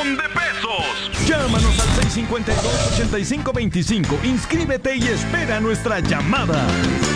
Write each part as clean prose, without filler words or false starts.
pesos. Llámanos al 652-8525. Inscríbete y espera nuestra llamada.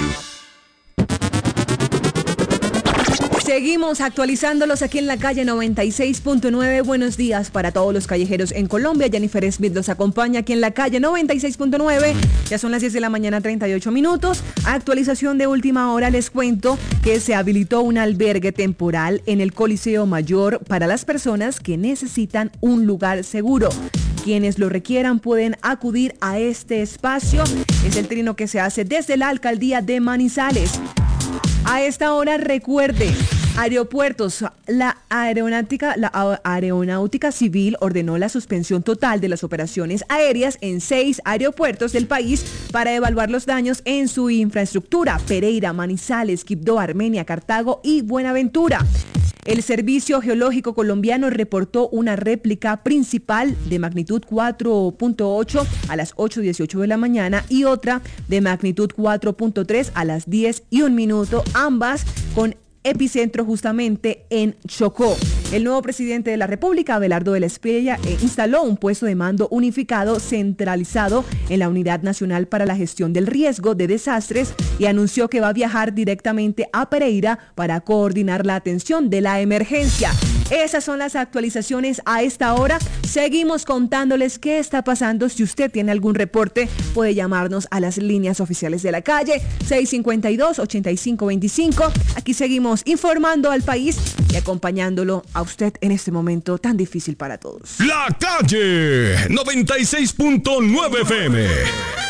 Seguimos actualizándolos aquí en la calle 96.9. Buenos días para todos los callejeros en Colombia. Jennifer Smith los acompaña aquí en la calle 96.9. Ya son las 10 de la mañana, 38 minutos. Actualización de última hora. Les cuento que se habilitó un albergue temporal en el Coliseo Mayor para las personas que necesitan un lugar seguro. Quienes lo requieran pueden acudir a este espacio. Es el trino que se hace desde la alcaldía de Manizales. A esta hora recuerde, aeropuertos, la aeronáutica civil ordenó la suspensión total de las operaciones aéreas en 6 aeropuertos del país para evaluar los daños en su infraestructura: Pereira, Manizales, Quibdó, Armenia, Cartago y Buenaventura. El Servicio Geológico Colombiano reportó una réplica principal de magnitud 4.8 a las 8:18 de la mañana y otra de magnitud 4.3 a las 10:01, ambas con epicentro justamente en Chocó. El nuevo presidente de la República, Abelardo de la Espriella, instaló un puesto de mando unificado centralizado en la Unidad Nacional para la Gestión del Riesgo de Desastres y anunció que va a viajar directamente a Pereira para coordinar la atención de la emergencia. Esas son las actualizaciones a esta hora. Seguimos contándoles qué está pasando. Si usted tiene algún reporte, puede llamarnos a las líneas oficiales de la calle 652-8525. Aquí seguimos informando al país y acompañándolo a usted en este momento tan difícil para todos. La calle 96.9 FM.